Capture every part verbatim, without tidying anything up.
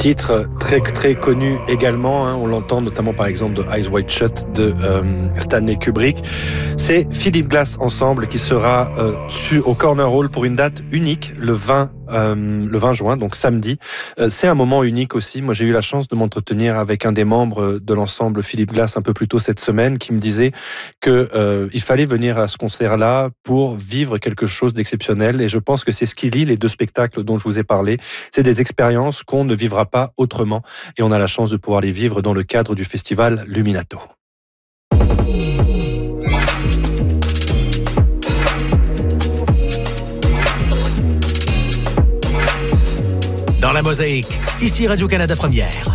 Titre très très connu également, hein, on l'entend notamment par exemple de Eyes Wide Shut de euh, Stanley Kubrick. C'est Philip Glass Ensemble qui sera euh, su, au Corner Hall pour une date unique le vingt Euh, le vingt juin, donc samedi. Euh, c'est un moment unique aussi. Moi, j'ai eu la chance de m'entretenir avec un des membres de l'ensemble Philip Glass un peu plus tôt cette semaine, qui me disait que euh, il fallait venir à ce concert-là pour vivre quelque chose d'exceptionnel. Et je pense que c'est ce qui lie les deux spectacles dont je vous ai parlé. C'est des expériences qu'on ne vivra pas autrement. Et on a la chance de pouvoir les vivre dans le cadre du festival Luminato. Dans la mosaïque, ici Radio-Canada Première.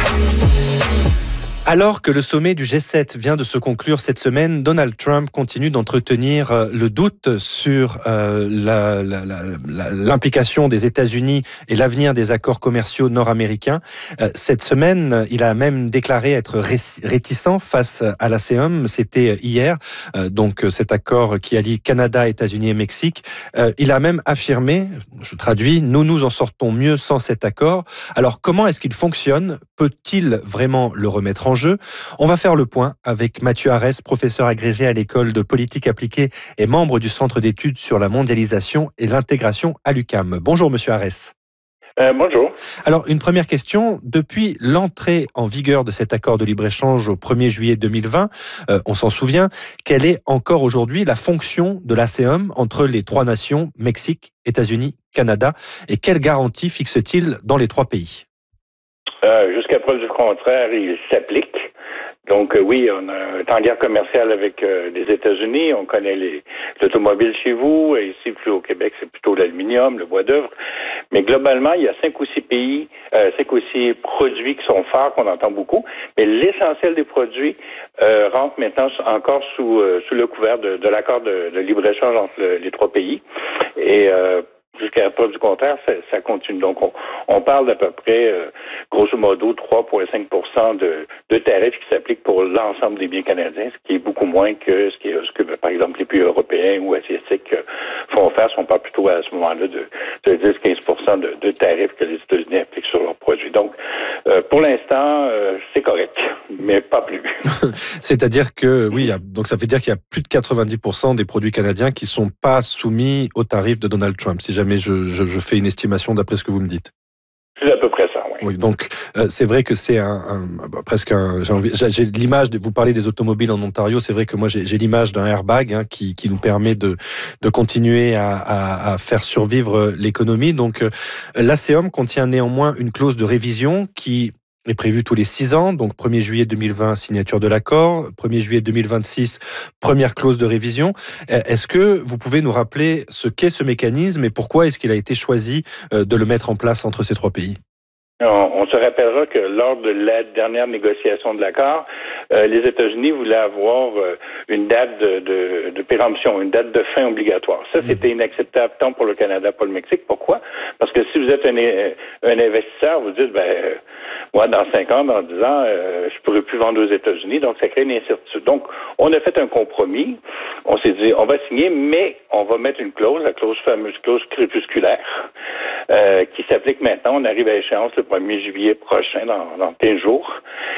Alors que le sommet du G sept vient de se conclure cette semaine, Donald Trump continue d'entretenir le doute sur euh, la, la, la, l'implication des États-Unis et l'avenir des accords commerciaux nord-américains. Euh, cette semaine, il a même déclaré être réticent face à l'A C E M. C'était hier, euh, donc cet accord qui allie Canada, États-Unis et Mexique. Euh, il a même affirmé, je traduis, nous nous en sortons mieux sans cet accord. Alors comment est-ce qu'il fonctionne ? Peut-il vraiment le remettre en jeu ? On va faire le point avec Mathieu Arès, professeur agrégé à l'école de politique appliquée et membre du Centre d'études sur la mondialisation et l'intégration à l'U Q A M. Bonjour Monsieur Arès. Euh, bonjour. Alors, une première question. Depuis l'entrée en vigueur de cet accord de libre-échange au premier juillet deux mille vingt, euh, on s'en souvient, quelle est encore aujourd'hui la fonction de l'A C E M entre les trois nations, Mexique, États-Unis, Canada, et quelles garanties fixe-t-il dans les trois pays ? Euh, jusqu'à preuve du contraire, il s'applique. Donc euh, oui, on est en guerre commerciale avec euh, les États-Unis, on connaît les, l'automobile chez vous, et ici plus au Québec, c'est plutôt l'aluminium, le bois d'œuvre. Mais globalement, il y a cinq ou six pays, euh, cinq ou six produits qui sont forts, qu'on entend beaucoup, mais l'essentiel des produits euh, rentre maintenant encore sous, euh, sous le couvert de, de l'accord de, de libre-échange entre le, les trois pays. Et euh, jusqu'à la preuve du contraire, ça, ça continue. Donc, on, on parle d'à peu près, euh, grosso modo, trois virgule cinq pour cent de, de tarifs qui s'appliquent pour l'ensemble des biens canadiens, ce qui est beaucoup moins que ce, qui est, ce que, par exemple, les pays européens ou asiatiques euh, font faire. On parle plutôt à ce moment-là de, de dix à quinze pour cent de, de tarifs que les États-Unis appliquent sur leurs produits. Donc, euh, pour l'instant, euh, c'est correct, mais pas plus. C'est-à-dire que, oui, donc ça veut dire qu'il y a plus de quatre-vingt-dix pour cent des produits canadiens qui ne sont pas soumis aux tarifs de Donald Trump, si jamais mais je, je, je fais une estimation d'après ce que vous me dites. C'est à peu près ça, oui. Oui, donc euh, c'est vrai que c'est un, un bah, presque un. J'ai, envie, j'ai, j'ai l'image. De, vous parlez des automobiles en Ontario. C'est vrai que moi j'ai, j'ai l'image d'un airbag hein, qui, qui nous permet de, de continuer à, à, à faire survivre l'économie. Donc euh, l'A C E M contient néanmoins une clause de révision qui est prévu tous les six ans, donc premier juillet deux mille vingt, signature de l'accord, premier juillet deux mille vingt-six, première clause de révision. Est-ce que vous pouvez nous rappeler ce qu'est ce mécanisme et pourquoi est-ce qu'il a été choisi de le mettre en place entre ces trois pays ? On, on se rappellera que lors de la dernière négociation de l'accord, euh, les États-Unis voulaient avoir euh, une date de, de, de péremption, une date de fin obligatoire. Ça, c'était inacceptable tant pour le Canada que pour le Mexique. Pourquoi? Parce que si vous êtes un, un investisseur, vous dites, ben, euh, moi, dans cinq ans, dans dix ans, euh, je pourrais plus vendre aux États-Unis, donc ça crée une incertitude. Donc, on a fait un compromis. On s'est dit, on va signer, mais on va mettre une clause, la clause fameuse clause crépusculaire, euh, qui s'applique maintenant. On arrive à échéance le premier juillet prochain, dans, dans quinze jours,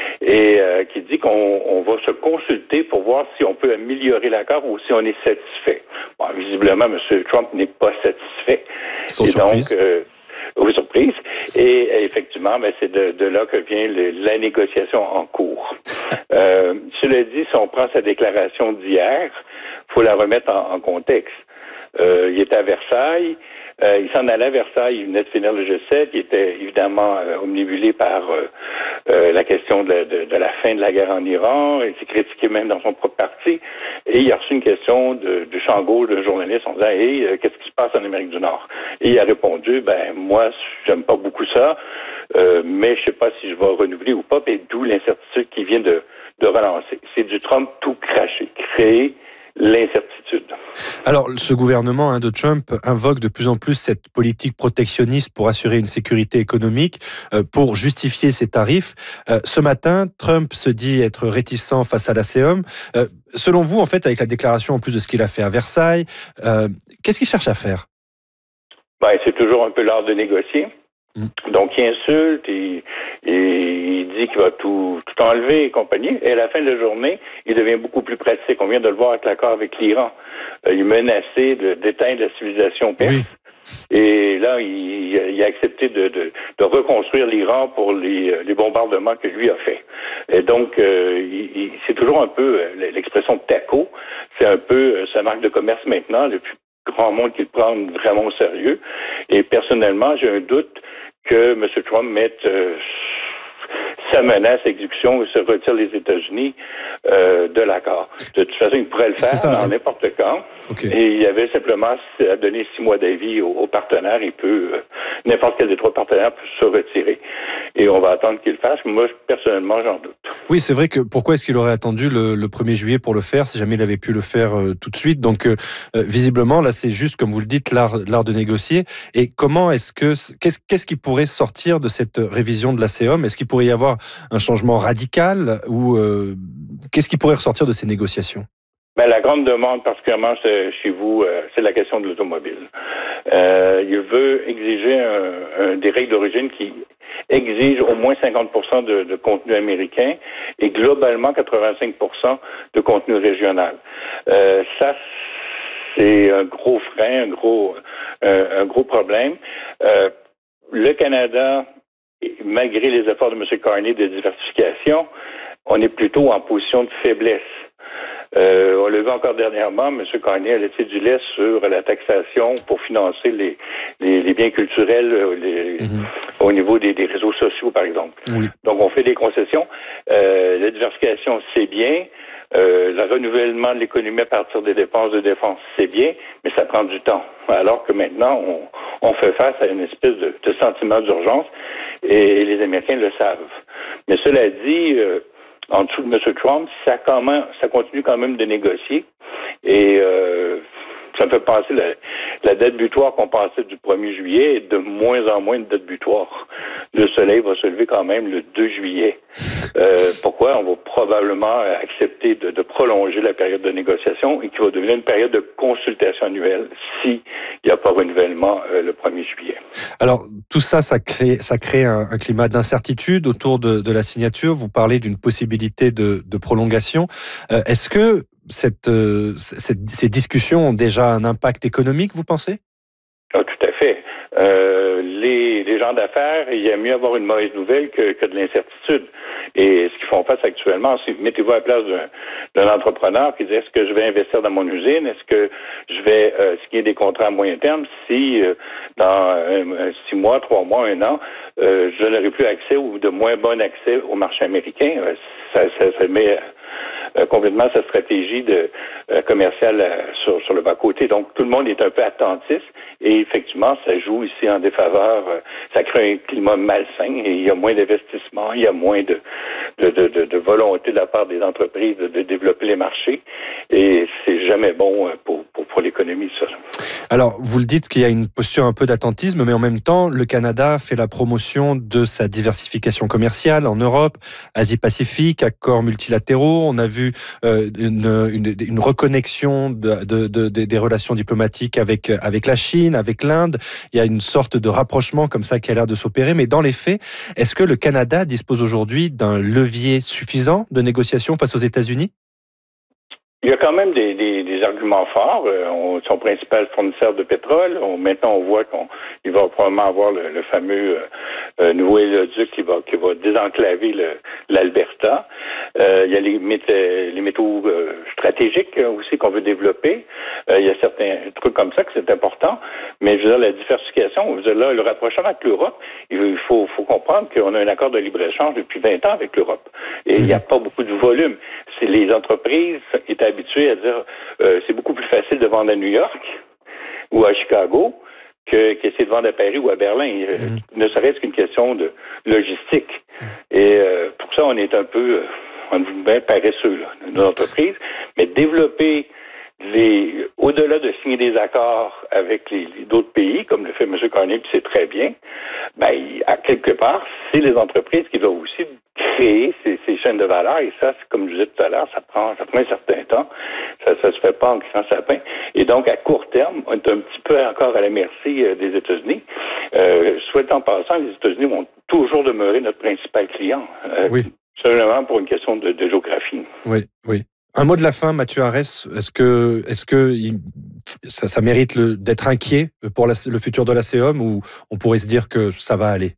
et euh, qui dit qu'on on va se consulter pour voir si on peut améliorer l'accord ou si on est satisfait. Bon, visiblement, M. Trump n'est pas satisfait. Sans et surprise. donc, euh, oui, surprise. Et effectivement, ben, c'est de, de là que vient le, la négociation en cours. euh, cela dit, si on prend sa déclaration d'hier, il faut la remettre en, en contexte. Euh, il était à Versailles. Euh, il s'en allait à Versailles, il venait de finir le G sept, il était évidemment euh, omnibulé par euh, euh, la question de la, de, de la fin de la guerre en Iran, il s'est critiqué même dans son propre parti, et il a reçu une question de, de champ gauche, de journaliste, en disant « Hey, euh, qu'est-ce qui se passe en Amérique du Nord? » Et il a répondu « Ben, moi, j'aime pas beaucoup ça, euh, mais je sais pas si je vais renouveler ou pas, et d'où l'incertitude qui vient de, de relancer. » C'est du Trump tout craché, créer l'incertitude. Alors, ce gouvernement hein, de Trump invoque de plus en plus cette politique protectionniste pour assurer une sécurité économique, euh, pour justifier ses tarifs. Euh, ce matin, Trump se dit être réticent face à l'A C E M. Euh, selon vous, en fait, avec la déclaration en plus de ce qu'il a fait à Versailles, euh, qu'est-ce qu'il cherche à faire? Ben, c'est toujours un peu l'art de négocier. Mmh. Donc, il insulte, il, il, il dit qu'il va tout, tout enlever et compagnie. Et à la fin de la journée, il devient beaucoup plus pratique. On vient de le voir avec l'accord avec l'Iran. Euh, il menaçait de, d'éteindre la civilisation perse. Oui. Et là, il, il a accepté de, de, de reconstruire l'Iran pour les, les bombardements que lui a fait. Et donc, euh, il, il, c'est toujours un peu l'expression taco. C'est un peu sa marque de commerce maintenant, le plus grand monde qui le prend vraiment au sérieux. Et personnellement, j'ai un doute que M. Trump mette euh, sa menace, exécution, et se retire les États-Unis euh, de l'accord. De toute façon, il pourrait le faire ça, dans hein? n'importe quand. Okay. Et il y avait simplement à donner six mois d'avis aux, aux partenaires. Il peut, euh, n'importe quel des trois partenaires peut se retirer. Et on va attendre qu'il le fasse. Moi, personnellement, j'en doute. Oui, c'est vrai que pourquoi est-ce qu'il aurait attendu le, le premier juillet pour le faire, si jamais il avait pu le faire euh, tout de suite? Donc, euh, visiblement, là, c'est juste, comme vous le dites, l'art, l'art de négocier. Et comment est-ce que, qu'est-ce, qu'est-ce qui pourrait sortir de cette révision de l'A C E M? Est-ce qu'il pourrait y avoir un changement radical ou euh, qu'est-ce qui pourrait ressortir de ces négociations? Ben, la grande demande, particulièrement chez vous, euh, c'est la question de l'automobile. Euh, il veut exiger un, un, des règles d'origine qui exigent au moins cinquante pour cent de, de contenu américain et globalement quatre-vingt-cinq pour cent de contenu régional. Euh, ça, c'est un gros frein, un gros, euh, un gros problème. Euh, le Canada, malgré les efforts de M. Carney de diversification, on est plutôt en position de faiblesse. Euh, on l'a vu encore dernièrement, M. Carney a laissé du lait sur la taxation pour financer les, les, les biens culturels les, mm-hmm. au niveau des, des réseaux sociaux, par exemple. Oui. Donc, on fait des concessions. Euh, la diversification, c'est bien. Euh, le renouvellement de l'économie à partir des dépenses de défense, c'est bien, mais ça prend du temps. Alors que maintenant, on, on fait face à une espèce de, de sentiment d'urgence et les Américains le savent. Mais cela dit, euh, en dessous de M. Trump, ça, comment, ça continue quand même de négocier. Et euh, ça me fait penser la, la date butoir qu'on pensait du premier juillet est de moins en moins de date butoir. Le soleil va se lever quand même le deux juillet. Euh, pourquoi? On va probablement accepter de, de prolonger la période de négociation et qui va devenir une période de consultation annuelle s'il n'y a pas renouvellement euh, le premier juillet. Alors, tout ça, ça crée, ça crée un, un climat d'incertitude autour de, de la signature. Vous parlez d'une possibilité de, de prolongation. Euh, est-ce que cette, euh, cette, ces discussions ont déjà un impact économique, vous pensez? Ah, tout à fait. Euh, les, les gens d'affaires, il y a mieux avoir une mauvaise nouvelle que, que de l'incertitude. Et ce qu'ils font face actuellement, c'est mettez-vous à la place d'un, d'un entrepreneur qui dit est-ce que je vais investir dans mon usine, est-ce que je vais euh, signer des contrats à moyen terme si euh, dans euh, six mois, trois mois, un an, euh, je n'aurai plus accès ou de moins bon accès au marché américain. Euh, ça, ça, ça met Euh, complètement sa stratégie de euh, commerciale euh, sur, sur le bas-côté. Donc, tout le monde est un peu attentiste et effectivement, ça joue ici en défaveur. Euh, ça crée un climat malsain et il y a moins d'investissement, il y a moins de, de, de, de, de volonté de la part des entreprises de, de développer les marchés et c'est jamais bon pour, pour, pour l'économie, ça. Alors, vous le dites qu'il y a une posture un peu d'attentisme, mais en même temps, le Canada fait la promotion de sa diversification commerciale en Europe, Asie-Pacifique, accords multilatéraux. On a vu euh, une, une, une reconnexion de, de, de, de, des relations diplomatiques avec, avec la Chine, avec l'Inde. Il y a une sorte de rapprochement comme ça qui a l'air de s'opérer. Mais dans les faits, est-ce que le Canada dispose aujourd'hui d'un levier suffisant de négociation face aux États-Unis? Il y a quand même des, des, des arguments forts. Euh, on, son principal fournisseur de pétrole. On, maintenant, on voit qu'il va probablement avoir le, le fameux euh, nouveau éleduc qui va, qui va désenclaver le, l'Alberta. Euh, il y a les, méta, les métaux euh, stratégiques aussi qu'on veut développer. Euh, il y a certains trucs comme ça que c'est important. Mais je veux dire, la diversification, je veux dire, là, le rapprochement avec l'Europe, il faut, faut comprendre qu'on a un accord de libre-échange depuis vingt ans avec l'Europe. Et il n'y a pas beaucoup de volume. C'est les entreprises étaient habituées à dire euh, c'est beaucoup plus facile de vendre à New York ou à Chicago que, qu'essayer de vendre à Paris ou à Berlin. Euh, mmh. Ne serait-ce qu'une question de logistique. Mmh. Et euh, pour ça, on est un peu, euh, on est bien paresseux, là, nos entreprises. Mais développer les, au-delà de signer des accords avec les, les d'autres pays, comme le fait M. Carney, puis c'est très bien, ben, à quelque part, c'est les entreprises qui doivent aussi créer ces, ces chaînes de valeur. Et ça, c'est, comme je disais tout à l'heure, ça prend, ça prend un certain temps. Ça, ça se fait pas en grand sapin. Et donc, à court terme, on est un petit peu encore à la merci euh, des États-Unis. Euh, soit en passant, les États-Unis vont toujours demeurer notre principal client. Euh, Oui. Simplement pour une question de, de géographie. Oui, oui. Un mot de la fin, Mathieu Arès. Est-ce que, est-ce que il, ça, ça mérite le, d'être inquiet pour la, le futur de l'ACEOM, ou on pourrait se dire que ça va aller?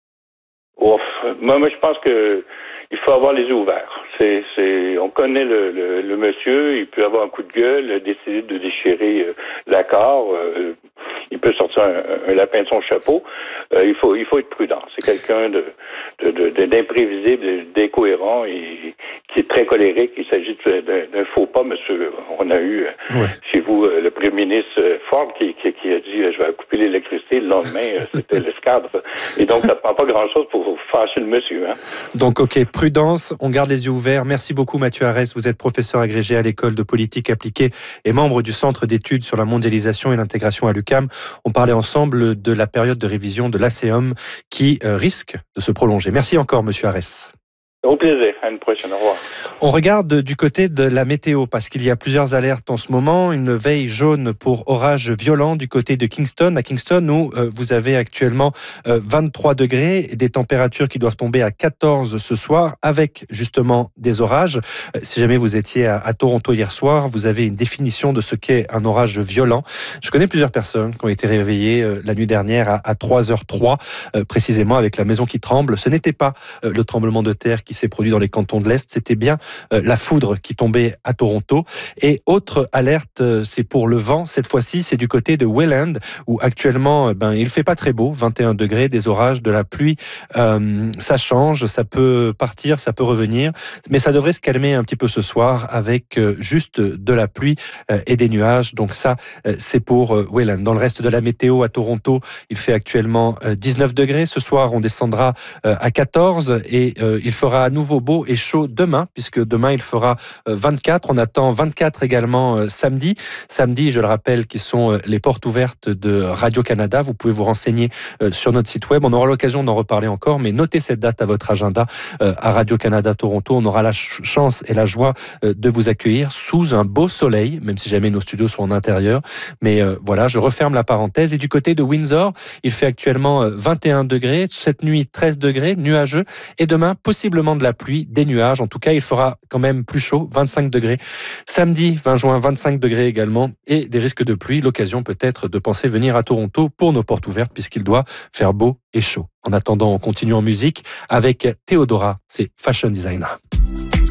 Ouf. Moi, moi, je pense que il faut avoir les yeux ouverts. C'est, c'est, on connaît le, le, le monsieur, il peut avoir un coup de gueule, décider de déchirer euh, l'accord, euh, il peut sortir un, un lapin de son chapeau. Euh, il faut, il faut être prudent. C'est quelqu'un de, de, de, d'imprévisible, d'incohérent et qui est très colérique. Il s'agit d'un, d'un faux pas, monsieur. On a eu ouais. chez vous le premier ministre Ford qui, qui, qui a dit je vais couper l'électricité. Le lendemain, c'était l'escadre. Et donc, ça ne prend pas grand-chose pour fâcher le monsieur. Hein. Donc, ok, prudence, on garde les yeux ouverts. Merci beaucoup, Mathieu Arès. Vous êtes professeur agrégé à l'école de politique appliquée et membre du Centre d'études sur la mondialisation et l'intégration à l'U Q A M. On parlait ensemble de la période de révision de l'ACEOM qui euh, risque de se prolonger. Merci encore, Monsieur Arès. Au plaisir. À une prochaine. Au revoir. On regarde du côté de la météo parce qu'il y a plusieurs alertes en ce moment. Une veille jaune pour orage violent du côté de Kingston. À Kingston, où euh, vous avez actuellement euh, vingt-trois degrés et des températures qui doivent tomber à quatorze ce soir avec justement des orages. Euh, si jamais vous étiez à, à Toronto hier soir, vous avez une définition de ce qu'est un orage violent. Je connais plusieurs personnes qui ont été réveillées euh, la nuit dernière à, à trois heures zéro trois, euh, précisément avec la maison qui tremble. Ce n'était pas euh, le tremblement de terre qui s'est produit dans les cantons de l'Est, c'était bien euh, la foudre qui tombait à Toronto. Et autre alerte, euh, c'est pour le vent. Cette fois-ci, c'est du côté de Welland, où actuellement, euh, ben, il fait pas très beau, vingt et un degrés, des orages, de la pluie. Euh, ça change, ça peut partir, ça peut revenir, mais ça devrait se calmer un petit peu ce soir avec euh, juste de la pluie euh, et des nuages. Donc ça, euh, c'est pour euh, Welland. Dans le reste de la météo à Toronto, il fait actuellement euh, dix-neuf degrés. Ce soir, on descendra euh, à quatorze et euh, il fera à nouveau beau et chaud demain, puisque demain il fera vingt-quatre. On attend vingt-quatre également samedi. Samedi, je le rappelle, qui sont les portes ouvertes de Radio-Canada. Vous pouvez vous renseigner sur notre site web. On aura l'occasion d'en reparler encore, mais notez cette date à votre agenda à Radio-Canada Toronto. On aura la chance et la joie de vous accueillir sous un beau soleil, même si jamais nos studios sont en intérieur. Mais voilà, je referme la parenthèse. Et du côté de Windsor, il fait actuellement vingt et un degrés. Cette nuit, treize degrés, nuageux. Et demain, possiblement de la pluie, des nuages. En tout cas, il fera quand même plus chaud, vingt-cinq degrés. Samedi, vingt juin, vingt-cinq degrés également. Et des risques de pluie. L'occasion peut-être de penser venir à Toronto pour nos portes ouvertes, puisqu'il doit faire beau et chaud. En attendant, on continue en musique avec Theodora, c'est Fashion Designer.